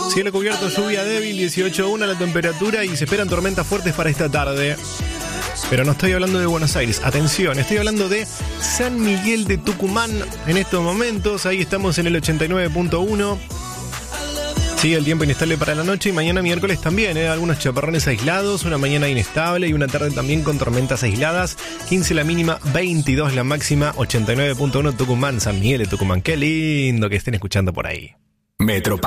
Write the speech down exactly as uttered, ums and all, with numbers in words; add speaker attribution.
Speaker 1: Cielo cubierto, lluvia débil, dieciocho coma uno la temperatura y se esperan tormentas fuertes para esta tarde. Pero no estoy hablando de Buenos Aires, atención, estoy hablando de San Miguel de Tucumán en estos momentos. Ahí estamos en el ochenta y nueve punto uno. Sigue el tiempo inestable para la noche y mañana miércoles también, ¿eh? Algunos chaparrones aislados, una mañana inestable y una tarde también con tormentas aisladas. quince la mínima, veintidós la máxima, ochenta y nueve punto uno Tucumán, San Miguel de Tucumán. Qué lindo que estén escuchando por ahí.
Speaker 2: Metro